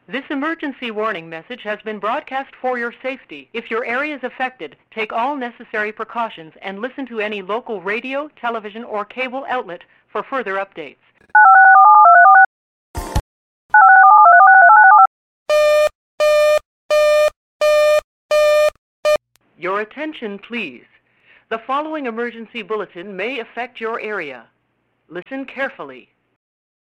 This emergency warning message has been broadcast for your safety. If your area is affected, take all necessary precautions and listen to any local radio, television, or cable outlet for further updates. Your attention, please. The following emergency bulletin may affect your area. Listen carefully.